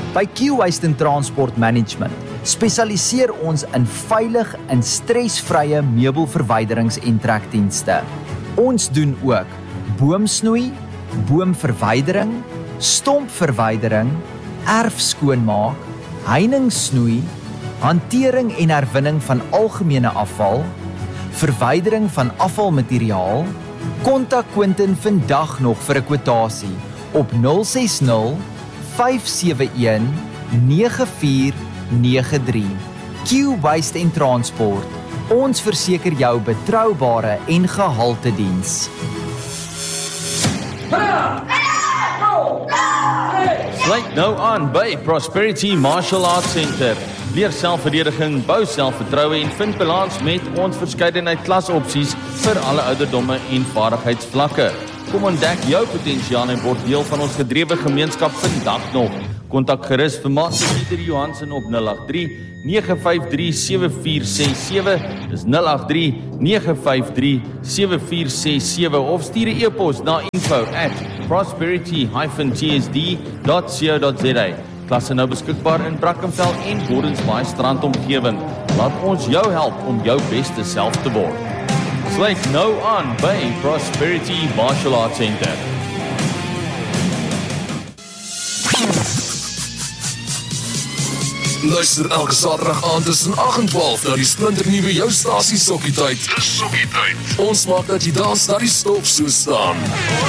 By Q-Waste and Transport Management spesialiseer ons in veilig en stresvrye meubelverwyderings- en trekdienste. Ons doen ook boomsnoei, boomverwydering, stompverwydering, erfskoonmaak, heiningssnoei, hantering en herwinning van algemene afval, verwydering van afvalmateriaal. Kontak Quentin vandag nog vir 'n kwotasie op 060 571 9493. Q-Waste en Transport. Ons verseker jou betroubare en gehalte diens. Sluit nou aan by Prosperity Martial Arts Center. Leer selfverdediging, bou selfvertroue en vind balans met ons verskeidenheid klasopsies vir alle ouderdomme en vaardigheidsvlakke. Kom ontdek jou potensiaal en word deel van ons gedrewe gemeenskap vandag nog. Kontak gerus vir Master Pieter Johansen op 083 953 7467, dis 083 953 7467 of stuur 'n e-pos na info@prosperity-tsd.co.za. Klasse nou beskikbaar in Brackenfell en Gordons Bay Strand omgewing. Laat ons jou help om jou beste self te word. Sluit nou aan by Prosperity Martial Arts Center. Luister elke Saterdag aand tussen 8 en 12 na die splinternuwe jou stasie Sokkie Tyd. Dis Sokkie Tyd. Ons maak dat jy dans na die stop so staan.